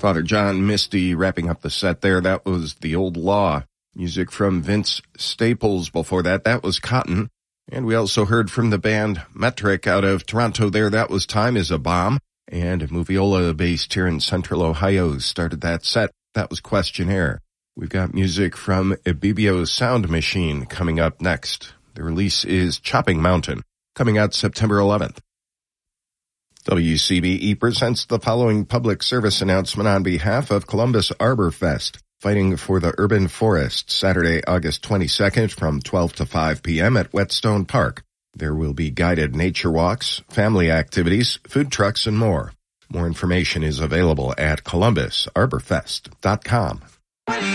Father John Misty wrapping up the set there. That was The Old Law. Music from Vince Staples before that. That was Cotton. And we also heard from the band Metric out of Toronto there. That was Time is a Bomb. And Moviola, based here in Central Ohio, started that set. That was Questionnaire. We've got music from Ibibio Sound Machine coming up next. The release is Chopping Mountain, coming out September 11th. WCBE presents the following public service announcement on behalf of Columbus Arbor Fest, Fighting for the Urban Forest, Saturday, August 22nd from 12 to 5 p.m. at Whetstone Park. There will be guided nature walks, family activities, food trucks, and more. More information is available at columbusarborfest.com.